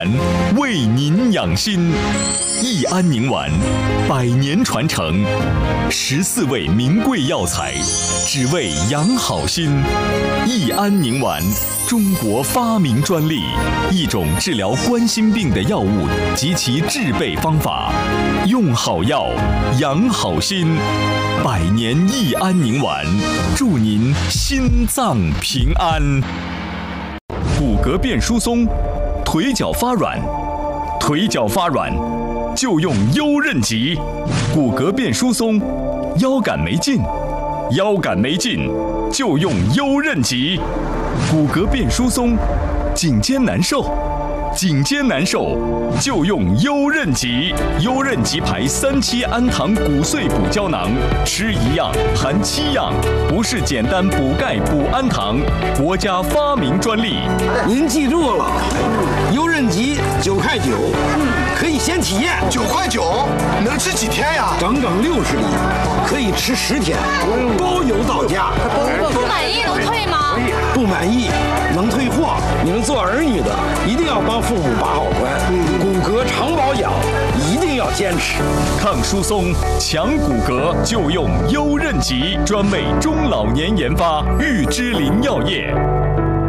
为您养心，益安宁丸100年传承，14味名贵药材，只为养好心。益安宁丸，中国发明专利，一种治疗冠心病的药物及其制备方法。用好药，养好心。100年益安宁丸，祝您心脏平安。骨骼变疏松，腿脚发软，就用优韧极。骨骼变疏松，腰杆没劲，就用优韧极。骨骼变疏松，颈肩难受，就用优韧极。优韧极牌3期氨糖骨碎补胶囊，吃1样含7样，不是简单补钙补氨糖，国家发明专利。 您记住了，优韧极9.9块，可以先体验。 9.9块，能吃几天呀？ 整整60粒，可以吃10天，包邮到家。 不满意能退吗？ 不满意能退货。你们做儿女的一定要帮父母把好关，骨骼常保养一定要坚持。 抗疏松、强骨骼，就用优韧极，专为中老年研发，玉芝林药业。